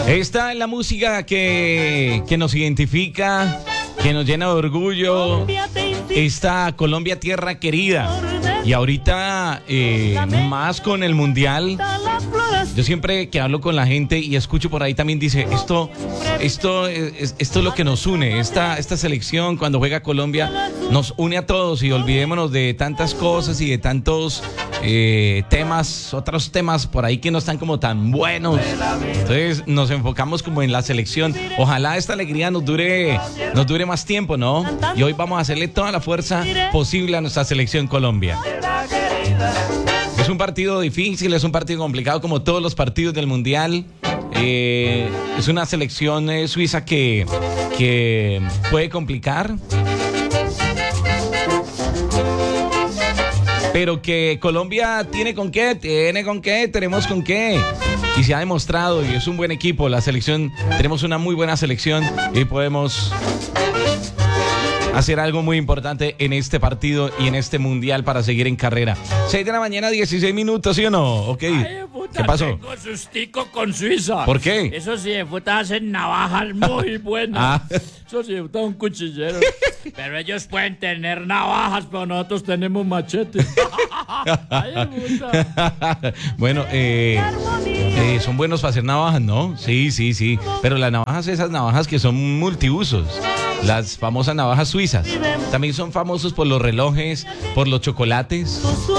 Esta es la música que nos identifica, que nos llena de orgullo. Esta Colombia, tierra querida. Y ahorita, más con el Mundial, yo siempre que hablo con la gente y escucho por ahí también dice, esto es lo que nos une. Esta selección, cuando juega Colombia, nos une a todos y olvidémonos de tantas cosas y de tantos temas, otros temas por ahí que no están como tan buenos. Entonces nos enfocamos como en la selección. Ojalá esta alegría nos dure más tiempo, ¿no? Y hoy vamos a hacerle toda la fuerza posible a nuestra selección Colombia. Es un partido difícil, es un partido complicado como todos los partidos del Mundial. Es una selección suiza que puede complicar, pero que Colombia tiene con qué, tenemos con qué. Y se ha demostrado, y es un buen equipo, la selección, tenemos una muy buena selección y podemos hacer algo muy importante en este partido y en este Mundial para seguir en carrera. 6 de la mañana, 16 minutos, ¿sí o no? Ok. Ay, puta, ¿Qué pasó? Tengo sustico con Suiza. ¿Por qué? Eso sí, de puta hacen navajas muy buenas. Ah. Eso sí, de puta un cuchillero. Pero ellos pueden tener navajas, pero nosotros tenemos machetes. Ay, puta. Bueno, son buenos para hacer navajas, ¿no? Sí. Pero las navajas, esas navajas que son multiusos, las famosas navajas suizas, también son famosos por los relojes, por los chocolates.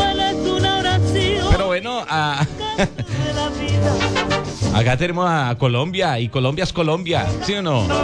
Pero bueno, acá tenemos a Colombia, y Colombia es Colombia, ¿sí o no?